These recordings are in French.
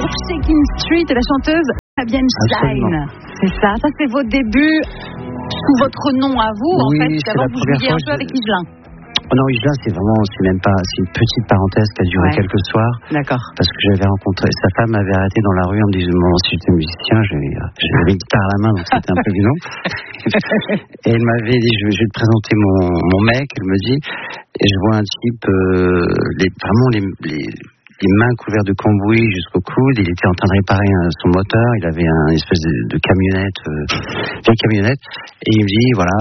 Shaking Street et la chanteuse Fabienne Schlein. C'est ça c'est vos débuts sous votre nom à vous, oui, en fait, avant vous jouiez un peu avec Igelin. Non, Igelin, c'est une petite parenthèse qui a duré quelques soirs. D'accord. Parce que j'avais rencontré, sa femme m'avait arrêté dans la rue en me disant, si j'étais musicien, j'avais une guitare à la main, donc c'était un peu gênant. Et elle m'avait dit, je vais te présenter mon mec, elle me dit, et je vois un type, les mains couvertes de cambouis jusqu'au coude, il était en train de réparer son moteur, il avait une espèce de camionnette, vieille camionnette, et il me dit, voilà,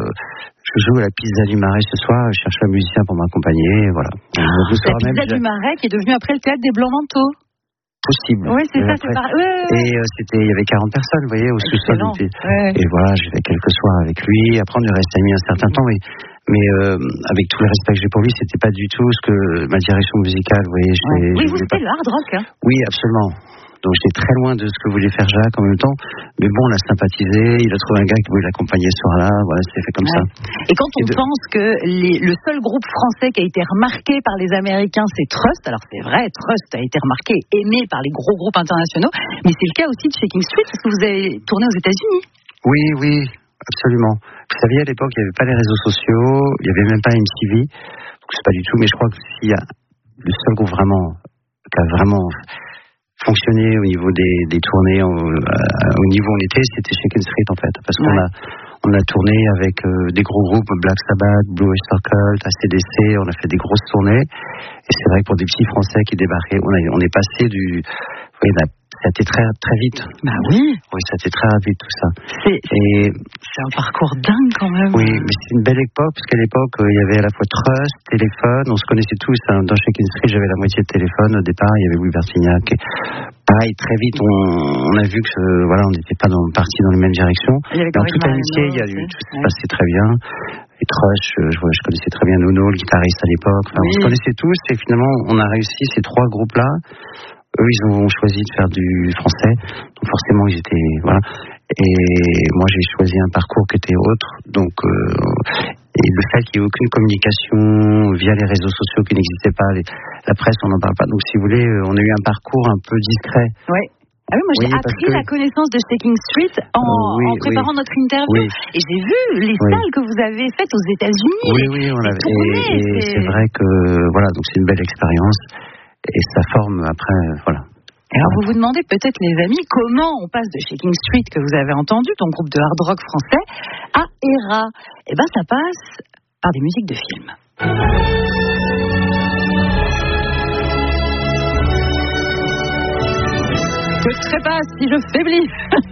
je joue à la Pizza du Marais ce soir, je cherche un musicien pour m'accompagner, voilà. La Pizza du Marais qui est devenue après le théâtre des Blancs-Manteaux. Possible. Oui, c'est ça, c'est pareil. Et il y avait 40 personnes, vous voyez, au sous-sol. Et voilà, j'ai fait quelques soirs avec lui. Après, on est resté amis un certain temps, mais avec tout le respect que j'ai pour lui, c'était pas du tout ce que ma direction musicale, vous voyez. Oui, vous c'était le hard rock, hein. Oui, absolument. Donc j'étais très loin de ce que voulait faire Jacques en même temps, mais bon, on a sympathisé, il a trouvé un gars qui voulait l'accompagner ce soir-là, voilà, c'est fait comme ça. Et quand on pense que le seul groupe français qui a été remarqué par les Américains, c'est Trust, alors c'est vrai, Trust a été remarqué, aimé par les gros groupes internationaux, mais c'est le cas aussi de Shaking Street, parce que vous avez tourné aux États-Unis. Oui, absolument. Vous savez, à l'époque, il n'y avait pas les réseaux sociaux, il n'y avait même pas MTV, donc c'est pas du tout, mais je crois que s'il y a le seul groupe qui a vraiment fonctionner au niveau des tournées, au niveau où on était, c'était Shaking Street en fait, parce qu'on a tourné avec des gros groupes, Black Sabbath, Blue Oyster Cult, AC/DC, on a fait des grosses tournées, et c'est vrai que pour des petits Français qui débarquaient, on est passé ça a été très, très vite. Bah oui. Oui, ça a été très rapide tout ça. C'est un parcours dingue quand même. Oui, mais c'est une belle époque, parce qu'à l'époque, il y avait à la fois Trust, téléphone, on se connaissait tous. Dans Shaking Street, j'avais la moitié de téléphone au départ, il y avait Louis Bertignac. Pareil, très vite, on a vu que on n'était pas partis dans les mêmes directions. Mais en toute amitié, tout se passait très bien. Et Trust, je connaissais très bien Nuno, le guitariste à l'époque. Enfin, on se connaissait tous, et finalement, on a réussi ces trois groupes-là. Eux, ils ont choisi de faire du français, donc forcément ils étaient Et moi, j'ai choisi un parcours qui était autre, donc et le fait qu'il n'y ait aucune communication via les réseaux sociaux qui n'existaient pas, la presse, on n'en parle pas. Donc, si vous voulez, on a eu un parcours un peu discret. Oui. Ah oui, moi j'ai appris la connaissance de Shaking Street en préparant notre interview, et j'ai vu les salles que vous avez faites aux États-Unis. Oui, on avait. Et c'est vrai que donc c'est une belle expérience. Et ça forme après, Alors vous vous demandez peut-être, les amis, comment on passe de Shaking Street, que vous avez entendu, ton groupe de hard rock français, à ERA. Eh bien, ça passe par des musiques de films. Que trépasse si je faiblis.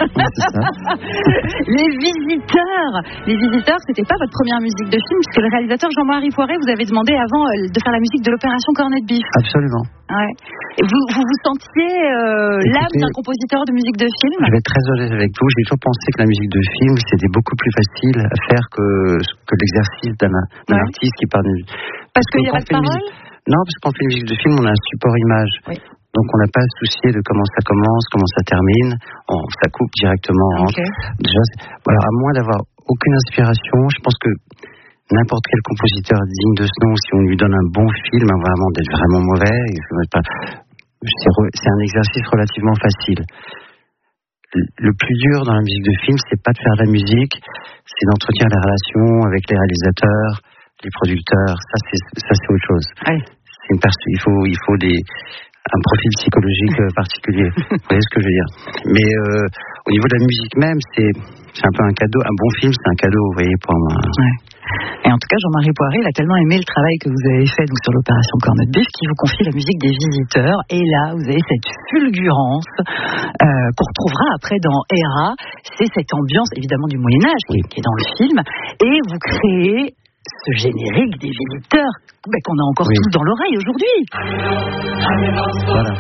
Les Visiteurs, c'était pas votre première musique de film, puisque le réalisateur Jean-Marie Poiret vous avait demandé avant de faire la musique de l'opération Corned Beef. Absolument. Ouais. Et vous sentiez l'âme d'un compositeur de musique de film? Je vais être très honnête avec vous, j'ai toujours pensé que la musique de film c'était beaucoup plus facile à faire que l'exercice d'un artiste qui parle. Parce qu'il n'y a pas de parole? Non, parce qu'en fait une musique de film, on a un support image. Oui. Donc on n'a pas à se soucier de comment ça commence, comment ça termine, ça coupe directement. Okay. Déjà, à moins d'avoir aucune inspiration, je pense que n'importe quel compositeur digne de ce nom, si on lui donne un bon film, vraiment d'être vraiment mauvais, c'est un exercice relativement facile. Le plus dur dans la musique de film, c'est pas de faire de la musique, c'est d'entretenir les relations avec les réalisateurs, les producteurs. Ça c'est autre chose. Ouais. Il faut un profil psychologique particulier. Vous voyez ce que je veux dire. Mais au niveau de la musique même, c'est un peu un cadeau. Un bon film, c'est un cadeau, vous voyez, pour moi. Ouais. Et en tout cas, Jean-Marie Poiret, il a tellement aimé le travail que vous avez fait sur l'opération Corned Beef qu'il vous confie la musique des Visiteurs. Et là, vous avez cette fulgurance qu'on retrouvera après dans ERA. C'est cette ambiance, évidemment, du Moyen-Âge qui est dans le film. Et vous créez ce générique des Visiteurs qu'on a encore tous dans l'oreille aujourd'hui. Voilà.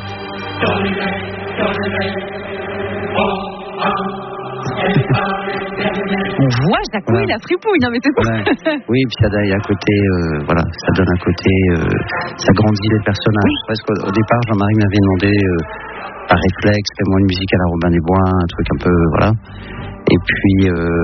On voit Jacouille, la fripouille, non mais c'est ça. Oui, puis il y a un côté, ça donne un côté, ça grandit les personnages. Parce qu'au départ, Jean-Marie m'avait demandé, par réflexe, fais-moi une musique à la Robin des Bois, un truc un peu, Et puis,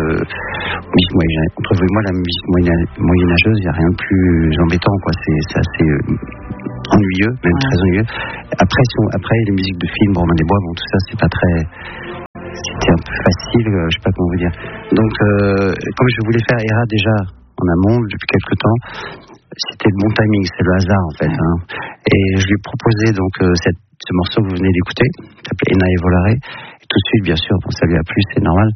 entre vous et moi, la musique moyenâgeuse, il n'y a rien de plus embêtant, quoi. C'est assez ennuyeux, même très ennuyeux. Après, les musiques de films, Romain Desbois, bon, tout ça, c'est pas très... C'était un peu facile, je sais pas comment vous dire. Donc, comme je voulais faire Héra déjà en amont, depuis quelques temps, c'était le bon timing, c'est le hasard, en fait. Hein. Et je lui ai proposé, donc, ce morceau que vous venez d'écouter, qui s'appelait Ena e Volare. Et tout de suite, bien sûr, bon, ça lui a plu, c'est normal.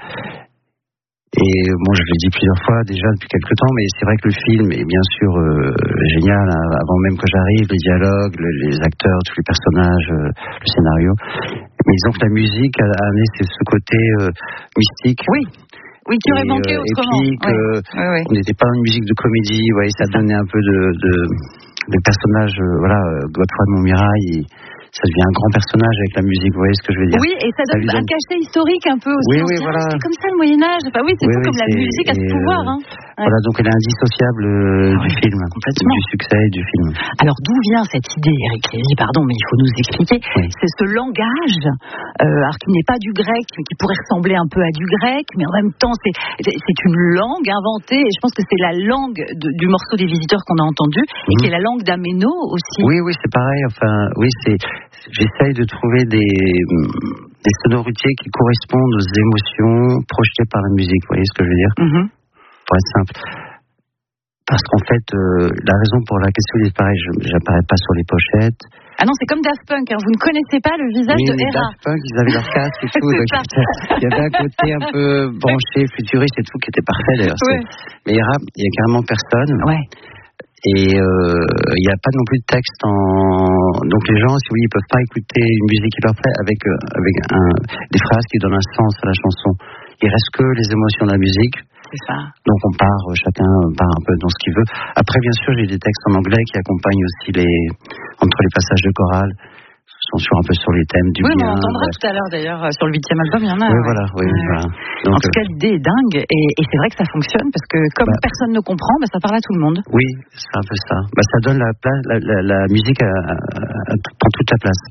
Et bon, je l'ai dit plusieurs fois déjà depuis quelques temps, mais c'est vrai que le film est bien sûr génial, hein, avant même que j'arrive, les dialogues, les acteurs, tous les personnages, le scénario. Mais disons que la musique a amené ce côté mystique. Oui, qui aurait manqué autrement. Épique, on n'était pas dans une musique de comédie, ça donnait un peu de personnages, Godefroy de Montmirail. Ça devient un grand personnage avec la musique, vous voyez ce que je veux dire? Oui, et ça donne un cachet historique un peu aussi. Oui, voilà. C'est comme ça le Moyen-Âge. Enfin, oui, c'est comme la musique a ce pouvoir. Hein. Voilà, donc elle est indissociable du film, du succès du film. Alors d'où vient cette idée, Éric Lévy, pardon, mais il faut nous expliquer. C'est ce langage, alors qui n'est pas du grec, mais qui pourrait ressembler un peu à du grec, mais en même temps c'est une langue inventée, et je pense que c'est la langue du morceau des Visiteurs qu'on a entendu, et qui est la langue d'Ameno aussi. Oui, c'est pareil, j'essaye de trouver des sonorités qui correspondent aux émotions projetées par la musique, vous voyez ce que je veux dire? Pour être simple. Parce qu'en fait, la raison pour laquelle c'est pareil, j'apparais pas sur les pochettes. Ah non, c'est comme Daft Punk, hein. Vous ne connaissez pas le visage de Héra. Daft Punk, ils avaient leur casque et tout. Donc il y avait un côté un peu branché, futuriste et tout, qui était parfait d'ailleurs. Mais Héra, il y a carrément personne. Et il n'y a pas non plus de texte donc les gens, si vous voulez, ils peuvent pas écouter une musique qui leur plaît avec des phrases qui donnent un sens à la chanson. Il reste que les émotions de la musique. C'est ça. Donc chacun part un peu dans ce qu'il veut. Après, bien sûr, j'ai des textes en anglais qui accompagnent aussi entre les passages de chorale. Sont un peu sur les thèmes du bien. Oui, on entendra tout à l'heure d'ailleurs sur le 8e album, il y en a. Oui, voilà. Donc, en tout cas, l'idée est dingue et c'est vrai que ça fonctionne parce que comme personne ne comprend, ça parle à tout le monde. Oui, c'est un peu ça. Ça donne la musique prend toute la place.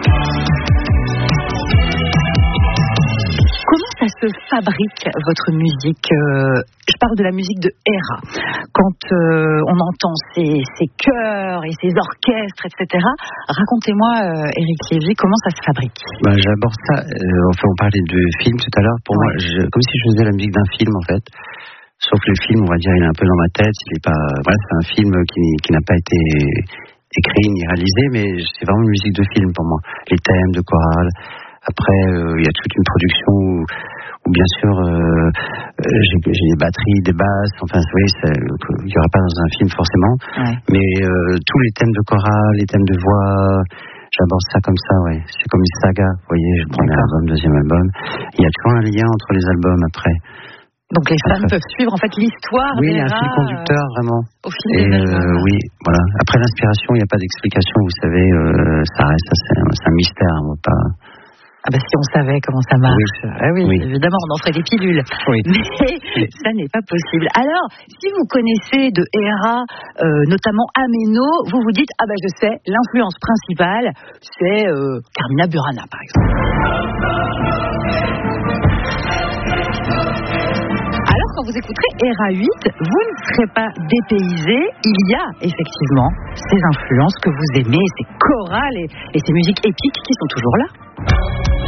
Comment ça se fabrique, votre musique? Je parle de la musique de Héra. Quand on entend ces chœurs et ces orchestres, etc. Racontez-moi, Éric Lévy, comment ça se fabrique? J'aborde ça, on parlait de film tout à l'heure. Pour moi, comme si je faisais la musique d'un film, en fait. Sauf que le film, on va dire, il est un peu dans ma tête. C'est un film qui n'a pas été écrit ni réalisé, mais c'est vraiment une musique de film pour moi. Les thèmes de chorale. Après, il y a toute une production où bien sûr, j'ai des batteries, des basses. Enfin, vous voyez, il n'y aura pas dans un film forcément. Mais tous les thèmes de chorale, les thèmes de voix, j'aborde ça comme ça, C'est comme une saga. Vous voyez, je prends album, deuxième album. Il y a toujours un lien entre les albums après. Donc les fans peuvent suivre en fait l'histoire. Oui, il y a un fil conducteur vraiment. Au fil des albums. Oui, voilà. Après l'inspiration, il n'y a pas d'explication. Vous savez, ça reste, c'est un mystère. On va pas. Si on savait comment ça marche. Oui, évidemment, on en ferait des pilules. Mais ça n'est pas possible. Alors, si vous connaissez de Héra, notamment Ameno, vous vous dites, je sais, l'influence principale, c'est Carmina Burana, par exemple. Alors, quand vous écouterez Héra 8, vous ne serez pas dépaysé. Il y a effectivement ces influences que vous aimez, ces chorales et ces musiques épiques qui sont toujours là.